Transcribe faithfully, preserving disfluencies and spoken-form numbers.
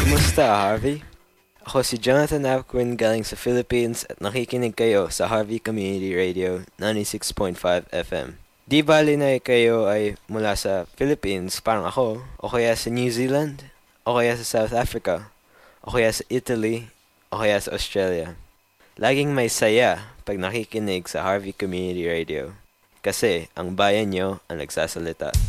Kamusta, Harvey? Ako si Jonathan Apquin galing sa Philippines at nakikinig kayo sa Harvey Community Radio ninety-six point five F M. Di bali na kayo ay mula sa Philippines, parang ako, o kaya sa New Zealand, o kaya sa South Africa, o kaya sa Italy, o kaya sa Australia. Laging may saya pag nakikinig sa Harvey Community Radio kasi ang bayan nyo ang nagsasalita.